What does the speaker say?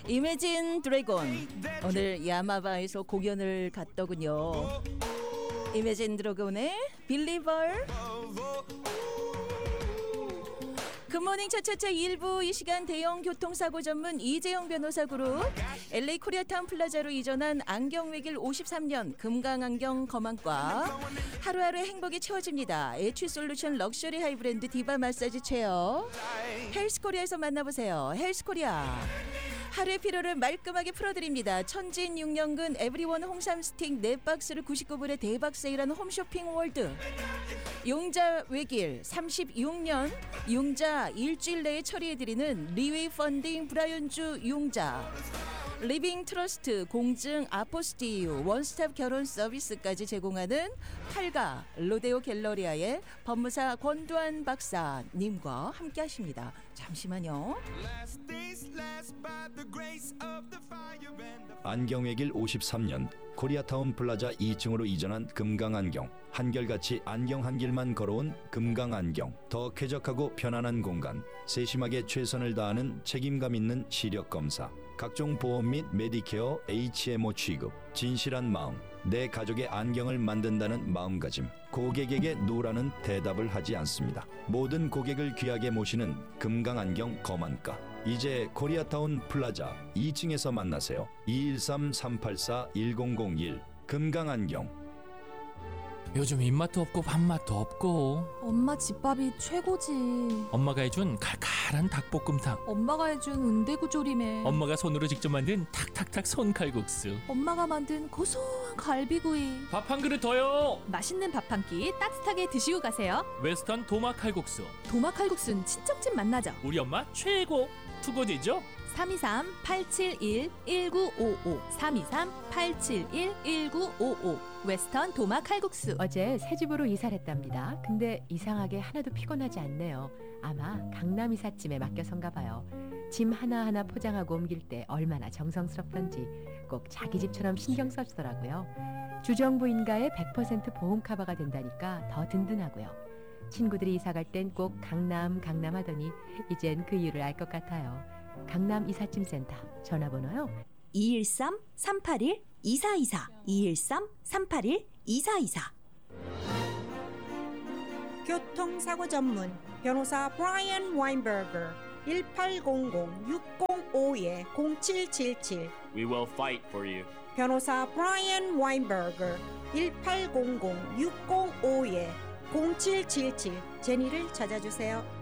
이매진 드래곤 오늘 야마바에서 공연을 갔더군요. 이매진 드래곤의 빌리버. 굿모닝 차차차 1부 이 시간 대형 교통사고 전문 이재용 변호사 그룹 LA 코리아타운 플라자로 이전한 안경외길 53년 금강안경 검안과 하루하루 행복이 채워집니다. 에취솔루션 럭셔리 하이브랜드 디바 마사지 체어 헬스코리아에서 만나보세요. 헬스코리아 하루의 피로를 말끔하게 풀어드립니다. 천진 6년근 에브리원 홍삼 스틱 4박스를 99불에 대박 세일하는 홈쇼핑 월드. 용자 외길 36년 용자 일주일 내에 처리해드리는 리웨이 펀딩 브라이언주 용자. 리빙 트러스트 공증 아포스티유 원스톱 결혼 서비스까지 제공하는 팔가 로데오 갤러리아의 법무사 권두환 박사님과 함께 하십니다. 잠시만요. 안경외길 53년 코리아타운 플라자 2층으로 이전한 금강안경. 한결같이 안경 한 길만 걸어온 금강안경. 더 쾌적하고 편안한 공간. 세심하게 최선을 다하는 책임감 있는 시력검사. 각종 보험 및 메디케어 HMO 취급. 진실한 마음. 내 가족의 안경을 만든다는 마음가짐. 고객에게 노라는 대답을 하지 않습니다. 모든 고객을 귀하게 모시는 금강안경 검안가. 이제 코리아타운 플라자 2층에서 만나세요. 213-384-1001 금강안경. 요즘 입맛도 없고 밥맛도 없고. 엄마 집밥이 최고지. 엄마가 해준 칼칼한 닭볶음탕. 엄마가 해준 은대구조림에. 엄마가 손으로 직접 만든 탁탁탁 손칼국수. 엄마가 만든 고소한 갈비구이. 밥 한 그릇 더요. 맛있는 밥 한 끼 따뜻하게 드시고 가세요. 웨스턴 도마 칼국수. 도마 칼국수는 친정집 맛나죠. 우리 엄마 최고. 투고지죠? 323-871-1955 323-871-1955 웨스턴 도마 칼국수. 어제 새 집으로 이사를 했답니다. 근데 이상하게 하나도 피곤하지 않네요. 아마 강남 이삿짐에 맡겨선가 봐요. 짐 하나하나 포장하고 옮길 때 얼마나 정성스럽던지 꼭 자기 집처럼 신경 써주더라고요. 주정부인가에 100% 보험 커버가 된다니까 더 든든하고요. 친구들이 이사갈 땐 꼭 강남 하더니 이젠 그 이유를 알 것 같아요. 강남 이삿짐센터 전화번호요 213-381-2424 213-381-2424. 교통사고 전문 변호사 브라이언 와인버거 1800-605-0777 We will fight for you. 변호사 브라이언 와인버거 1800-605-0777 제니를 찾아주세요.